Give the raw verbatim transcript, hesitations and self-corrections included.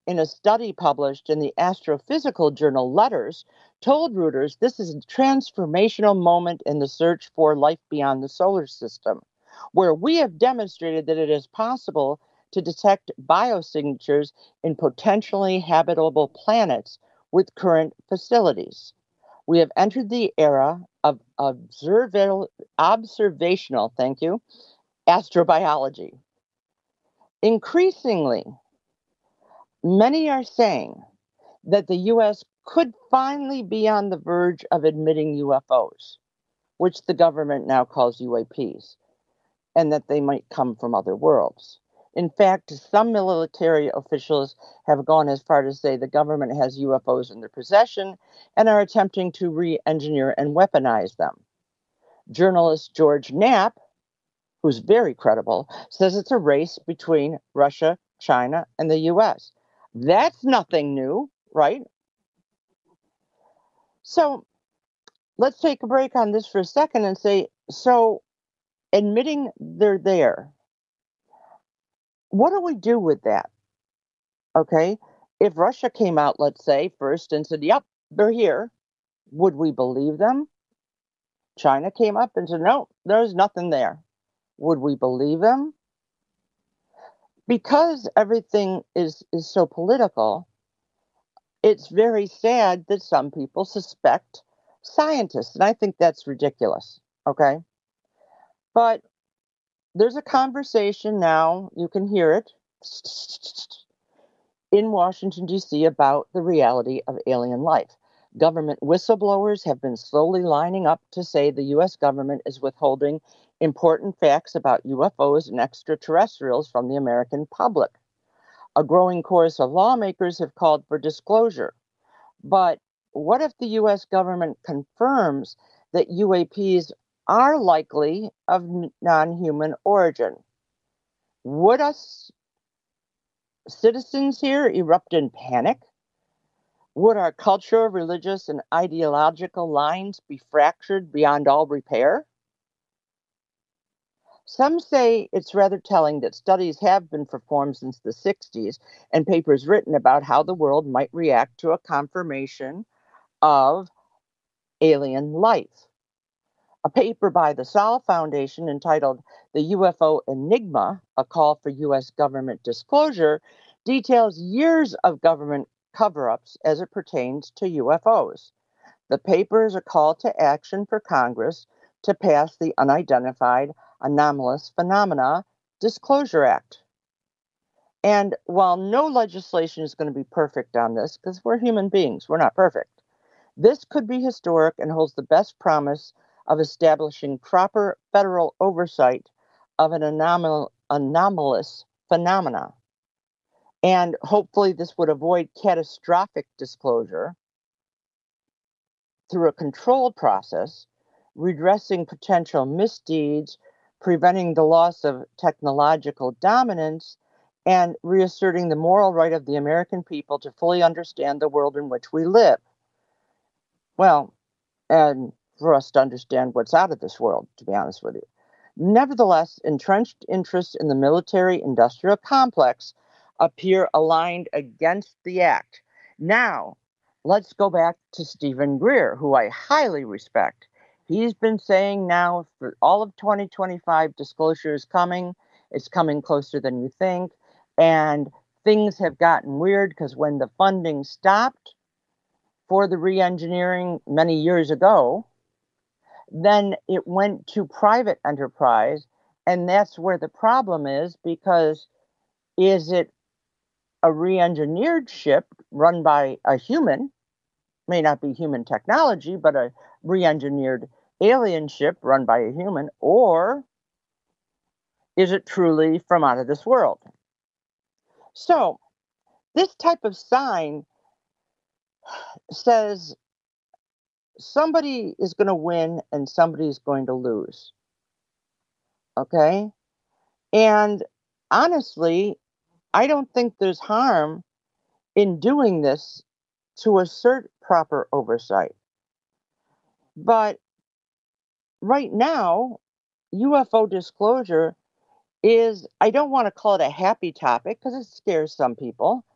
in a study published in the Astrophysical Journal Letters, told Reuters this is a transformational moment in the search for life beyond the solar system, where we have demonstrated that it is possible to detect biosignatures in potentially habitable planets with current facilities. We have entered the era of observal- observational, thank you, astrobiology. Increasingly, many are saying that the U S could finally be on the verge of admitting U F Os, which the government now calls U A Ps, and that they might come from other worlds. In fact, some military officials have gone as far to say the government has U F Os in their possession and are attempting to re engineer and weaponize them. Journalist George Knapp, who's very credible, says it's a race between Russia, China, and the U S. That's nothing new, right? So let's take a break on this for a second and say, so admitting they're there, what do we do with that? Okay. If Russia came out, let's say, first and said, yep, they're here, would we believe them? China came up and said, no, there's nothing there. Would we believe them? Because everything is, is so political, it's very sad that some people suspect scientists. And I think that's ridiculous. Okay. But there's a conversation now, you can hear it, in Washington, D C about the reality of alien life. Government whistleblowers have been slowly lining up to say the U S government is withholding important facts about U F Os and extraterrestrials from the American public. A growing chorus of lawmakers have called for disclosure. But what if the U S government confirms that U A Ps are likely of non-human origin? Would us citizens here erupt in panic? Would our cultural, religious, and ideological lines be fractured beyond all repair? Some say it's rather telling that studies have been performed since the sixties and papers written about how the world might react to a confirmation of alien life. A paper by the Sol Foundation entitled The U F O Enigma, a call for U S government disclosure, details years of government cover-ups as it pertains to U F Os. The paper is a call to action for Congress to pass the Unidentified Anomalous Phenomena Disclosure Act. And while no legislation is going to be perfect on this, because we're human beings, we're not perfect, this could be historic and holds the best promise of establishing proper federal oversight of an anomal- anomalous phenomena. And hopefully this would avoid catastrophic disclosure through a controlled process, redressing potential misdeeds, preventing the loss of technological dominance, and reasserting the moral right of the American people to fully understand the world in which we live. Well, and for us to understand what's out of this world, to be honest with you. Nevertheless, entrenched interests in the military-industrial complex appear aligned against the act. Now, let's go back to Stephen Greer, who I highly respect. He's been saying now for all of twenty twenty-five, disclosure is coming. It's coming closer than you think. And things have gotten weird because when the funding stopped for the re-engineering many years ago, then it went to private enterprise. And that's where the problem is, because is it a re-engineered ship run by a human, may not be human technology, but a re-engineered alien ship run by a human, or is it truly from out of this world? So this type of sign says somebody is going to win and somebody is going to lose. Okay? And honestly, I don't think there's harm in doing this to assert proper oversight. But right now, U F O disclosure is, I don't want to call it a happy topic because it scares some people.